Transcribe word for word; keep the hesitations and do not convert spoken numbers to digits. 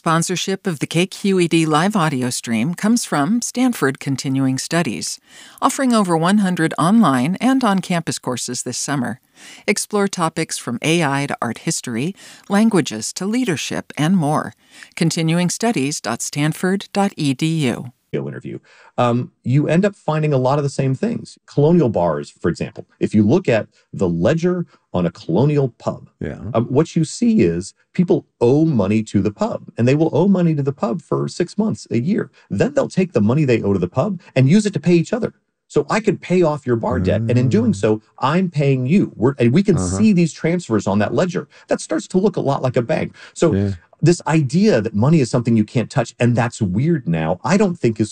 Sponsorship of the K Q E D live audio stream comes from Stanford Continuing Studies, offering over one hundred online and on-campus courses this summer. Explore topics from A I to art history, languages to leadership, and more. continuing studies dot stanford dot e d u. Interview, um, you end up finding a lot of the same things. Colonial bars, for example, if you look at the ledger on a colonial pub, yeah. um, what you see is people owe money to the pub, and they will owe money to the pub for six months, a year. Then they'll take the money they owe to the pub and use it to pay each other. So I could pay off your bar debt, and in doing so, I'm paying you. We're, and we can uh-huh. see these transfers on that ledger. That starts to look a lot like a bank. So yeah. this idea that money is something you can't touch, and that's weird now, I don't think is